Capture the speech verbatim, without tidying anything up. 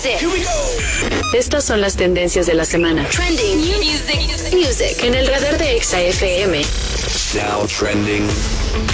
music. Here we go. Estas son las tendencias de la semana. Trending music. Music. En el radar de Exa F M. Now trending.